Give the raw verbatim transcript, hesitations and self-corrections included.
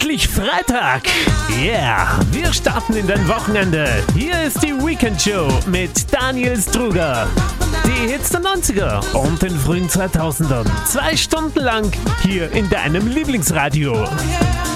endlich Freitag. Yeah, wir starten in dein Wochenende. Hier ist die Weekend Show mit Daniel Struger. Die Hits der neunziger und den frühen zweitausendern. Zwei Stunden lang hier in deinem Lieblingsradio.